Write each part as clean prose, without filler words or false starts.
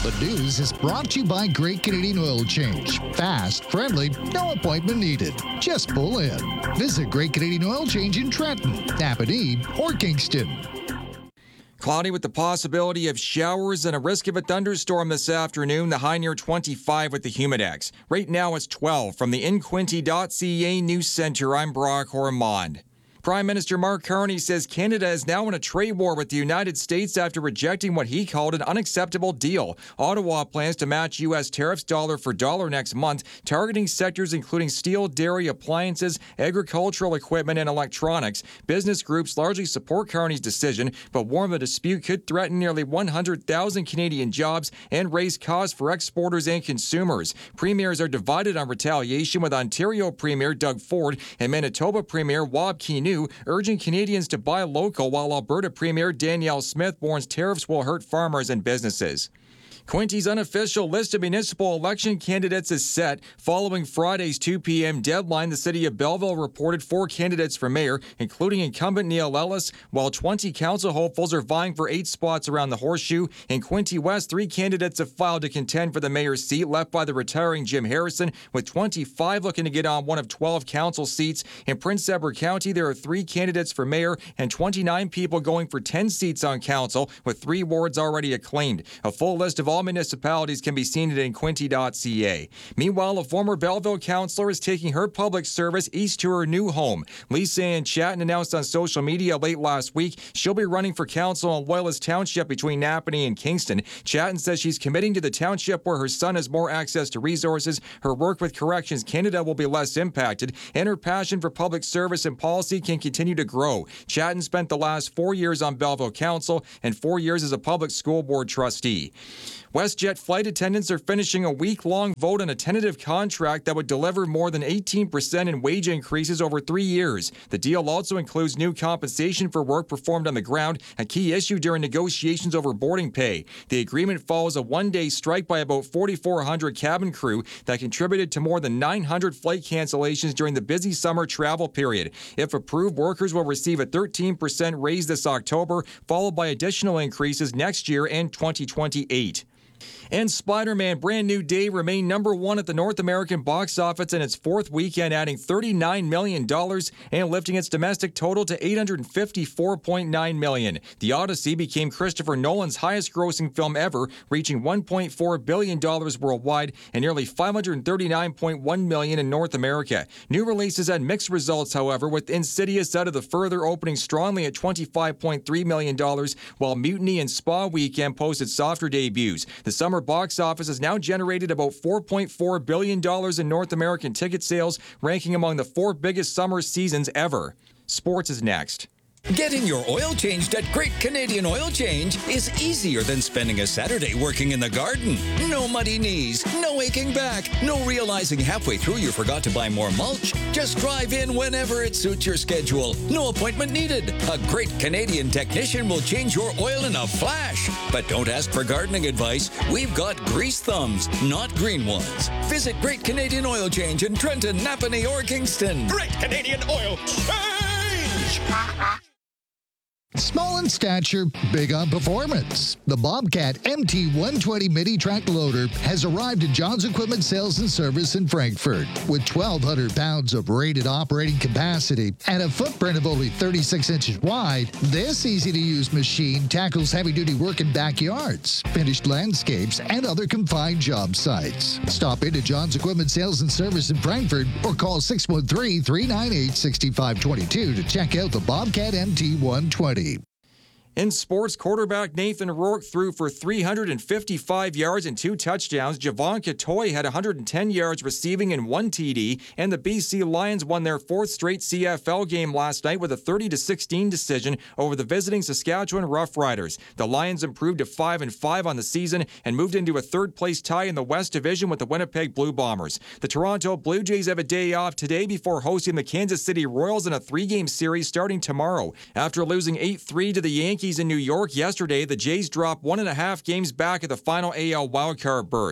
The news is brought to you by Great Canadian Oil Change. Fast, friendly, no appointment needed. Just pull in. Visit Great Canadian Oil Change in Trenton, Napanee, or Kingston. Cloudy with the possibility of showers and a risk of a thunderstorm this afternoon. The high near 25 with the humidex. Right now it's 12. From the inquinty.ca News Center, I'm Brock Ormond. Prime Minister Mark Carney says Canada is now in a trade war with the United States after rejecting what he called an unacceptable deal. Ottawa plans to match U.S. tariffs dollar for dollar next month, targeting sectors including steel, dairy, appliances, agricultural equipment, and electronics. Business groups largely support Carney's decision, but warn the dispute could threaten nearly 100,000 Canadian jobs and raise costs for exporters and consumers. Premiers are divided on retaliation, with Ontario Premier Doug Ford and Manitoba Premier Wab Kinew urging Canadians to buy local, while Alberta Premier Danielle Smith warns tariffs will hurt farmers and businesses. Quinty's unofficial list of municipal election candidates is set. Following Friday's 2 p.m. deadline, the city of Belleville reported 4 candidates for mayor, including incumbent Neil Ellis, while 20 council hopefuls are vying for 8 spots around the Horseshoe. In Quinte West, 3 candidates have filed to contend for the mayor's seat, left by the retiring Jim Harrison, with 25 looking to get on one of 12 council seats. In Prince Edward County, there are 3 candidates for mayor and 29 people going for 10 seats on council, with 3 wards already acclaimed. A full list of all municipalities can be seen at inquinty.ca. Meanwhile, a former Belleville councillor is taking her public service east to her new home. Lisa Ann Chatton announced on social media late last week she'll be running for council in Loyalist Township between Napanee and Kingston. Chatton says she's committing to the township where her son has more access to resources, her work with Corrections Canada will be less impacted, and her passion for public service and policy can continue to grow. Chatton spent the last 4 years on Belleville Council and 4 years as a public school board trustee. WestJet flight attendants are finishing a week-long vote on a tentative contract that would deliver more than 18% in wage increases over 3 years. The deal also includes new compensation for work performed on the ground, a key issue during negotiations over boarding pay. The agreement follows a one-day strike by about 4,400 cabin crew that contributed to more than 900 flight cancellations during the busy summer travel period. If approved, workers will receive a 13% raise this October, followed by additional increases next year and 2028. And Spider-Man Brand New Day remained #1 at the North American box office in its 4th weekend, adding $39 million and lifting its domestic total to $854.9 million. The Odyssey became Christopher Nolan's highest-grossing film ever, reaching $1.4 billion worldwide and nearly $539.1 million in North America. New releases had mixed results, however, with Insidious out of the further opening strongly at $25.3 million, while Mutiny and Spa Weekend posted softer debuts. The summer box office has now generated about $4.4 billion in North American ticket sales, ranking among the 4 biggest summer seasons ever. Sports is next. Getting your oil changed at Great Canadian Oil Change is easier than spending a Saturday working in the garden. No muddy knees, no aching back, no realizing halfway through you forgot to buy more mulch. Just drive in whenever it suits your schedule. No appointment needed. A Great Canadian technician will change your oil in a flash. But don't ask for gardening advice. We've got grease thumbs, not green ones. Visit Great Canadian Oil Change in Trenton, Napanee, or Kingston. Great Canadian Oil Change! Small in stature, big on performance. The Bobcat MT120 mini track loader has arrived at John's Equipment Sales and Service in Frankfurt. With 1,200 pounds of rated operating capacity and a footprint of only 36 inches wide, this easy-to-use machine tackles heavy-duty work in backyards, finished landscapes, and other confined job sites. Stop into John's Equipment Sales and Service in Frankfurt or call 613-398-6522 to check out the Bobcat MT120. In sports, quarterback Nathan Rourke threw for 355 yards and 2 touchdowns. Javon Katoy had 110 yards receiving and 1 TD. And the BC Lions won their 4th straight CFL game last night with a 30-16 decision over the visiting Saskatchewan Roughriders. The Lions improved to 5-5 on the season and moved into a 3rd-place tie in the West Division with the Winnipeg Blue Bombers. The Toronto Blue Jays have a day off today before hosting the Kansas City Royals in a 3-game series starting tomorrow. After losing 8-3 to the Yankees in New York yesterday, the Jays dropped 1.5 games back at the final AL wildcard berth.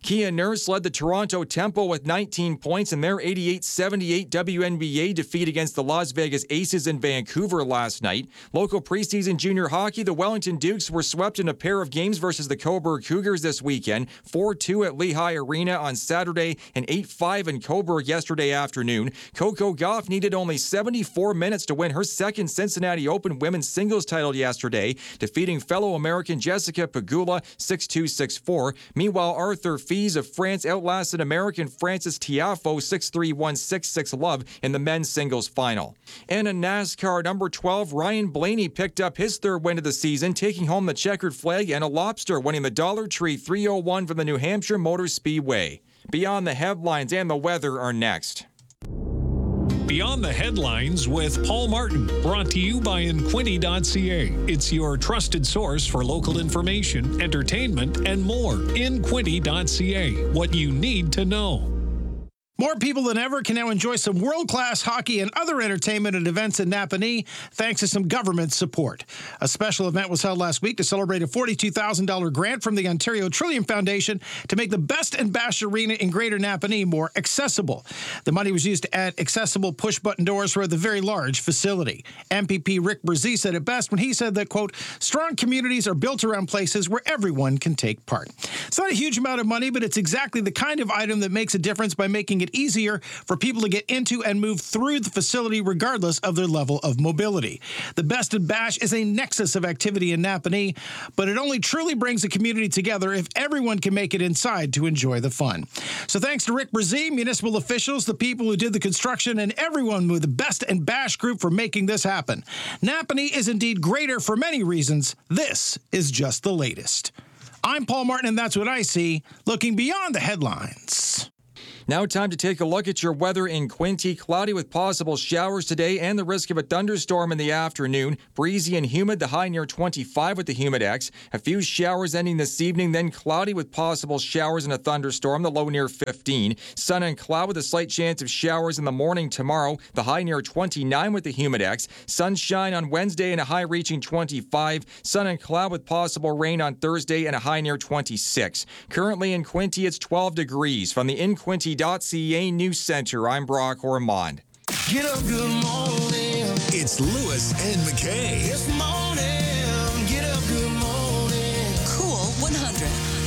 Kia Nurse led the Toronto Tempo with 19 points in their 88-78 WNBA defeat against the Las Vegas Aces in Vancouver last night. Local preseason junior hockey, the Wellington Dukes were swept in a pair of games versus the Cobourg Cougars this weekend, 4-2 at Lehigh Arena on Saturday and 8-5 in Cobourg yesterday afternoon. Coco Gauff needed only 74 minutes to win her second Cincinnati Open women's singles title yesterday, defeating fellow American Jessica Pegula 6-2, 6-4. Meanwhile, Arthur Fils of France outlasted American Francis Tiafoe 6-3, 1-6, 6-love in the men's singles final. And in NASCAR, number 12, Ryan Blaney picked up his third win of the season, taking home the checkered flag and a lobster, winning the Dollar Tree 301 from the New Hampshire Motor Speedway. Beyond the headlines and the weather are next. Beyond the Headlines with Paul Martin, brought to you by Inquinty.ca. It's your trusted source for local information, entertainment, and more. Inquinty.ca, what you need to know. More people than ever can now enjoy some world-class hockey and other entertainment and events in Napanee thanks to some government support. A special event was held last week to celebrate a $42,000 grant from the Ontario Trillium Foundation to make the Best and Bash Arena in Greater Napanee more accessible. The money was used to add accessible push-button doors for the very large facility. MPP Rick Brzee said it best when he said that, quote, strong communities are built around places where everyone can take part. It's not a huge amount of money, but it's exactly the kind of item that makes a difference by making it easier for people to get into and move through the facility regardless of their level of mobility. The Best and Bash is a nexus of activity in Napanee, but it only truly brings the community together if everyone can make it inside to enjoy the fun. So thanks to Rick Brzee, municipal officials, the people who did the construction, and everyone with the Best and Bash group for making this happen. Napanee is indeed greater for many reasons. This is just the latest. I'm Paul Martin, and that's what I see, looking beyond the headlines. Now time to take a look at your weather in Quinte. Cloudy with possible showers today and the risk of a thunderstorm in the afternoon. Breezy and humid, the high near 25 with the humidex. A few showers ending this evening, then cloudy with possible showers and a thunderstorm, the low near 15. Sun and cloud with a slight chance of showers in the morning tomorrow, the high near 29 with the humidex. Sunshine on Wednesday and a high reaching 25. Sun and cloud with possible rain on Thursday and a high near 26. Currently in Quinte, it's 12 degrees. From the Inquinty.ca News Center, I'm Brock Ormond. Get up, good morning. It's Lewis and McKay. This morning, get up, good morning. Cool 100.